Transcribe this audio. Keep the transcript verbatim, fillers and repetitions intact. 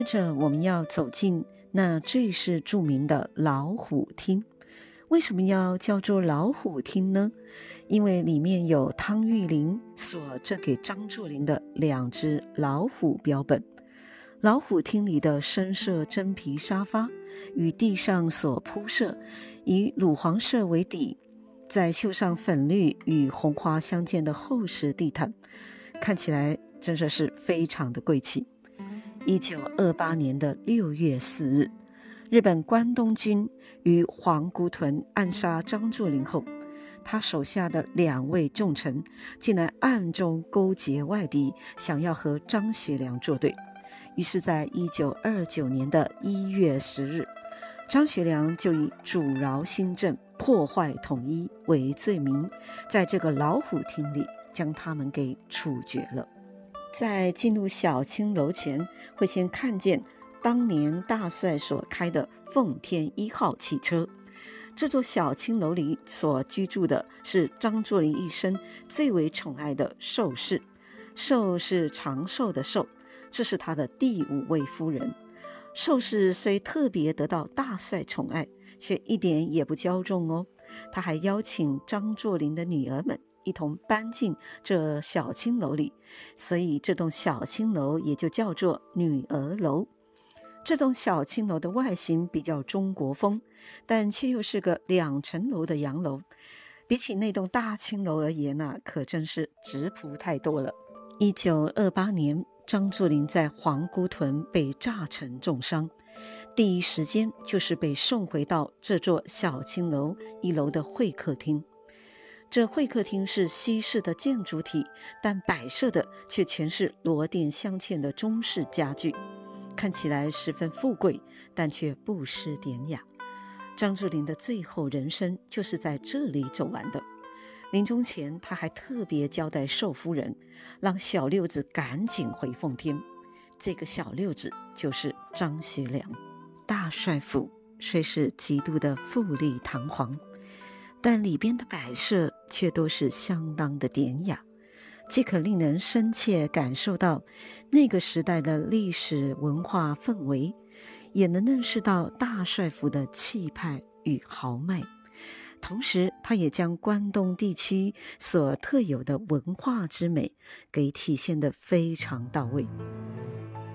接着我们要走进那最是著名的老虎厅。为什么要叫做老虎厅呢？因为里面有汤玉麟所赠给张作霖的两只老虎标本。老虎厅里的深色真皮沙发与地上所铺设以乳黄色为底，再绣上粉绿与红花相间的厚实地毯，看起来真的是非常的贵气。一九二八年的六月四日，日本关东军于皇姑屯暗杀张作霖后，他手下的两位重臣竟然暗中勾结外敌，想要和张学良作对。于是在一九二九年的一月十日，张学良就以阻挠新政、破坏统一为罪名，在这个老虎厅里将他们给处决了。在进入小青楼前，会先看见当年大帅所开的奉天一号汽车。这座小青楼里所居住的是张作霖一生最为宠爱的寿氏，寿是长寿的寿，这是他的第五位夫人。寿氏虽特别得到大帅宠爱，却一点也不骄纵哦。他还邀请张作霖的女儿们一同搬进这小青楼里，所以这栋小青楼也就叫做女儿楼。这栋小青楼的外形比较中国风，但却又是个两层楼的洋楼，比起那栋大青楼而言啊，可真是质朴太多了。一九二八年，张作霖在皇姑屯被炸成重伤，第一时间就是被送回到这座小青楼一楼的会客厅。这会客厅是西式的建筑体，但摆设的却全是螺钿镶嵌的中式家具，看起来十分富贵，但却不失典雅。张作霖的最后人生就是在这里走完的。临终前，他还特别交代寿夫人，让小六子赶紧回奉天。这个小六子就是张学良。大帅府虽是极度的富丽堂皇，但里边的摆设却都是相当的典雅，既可令人深切感受到那个时代的历史文化氛围，也能认识到大帅府的气派与豪迈。同时，他也将关东地区所特有的文化之美给体现得非常到位。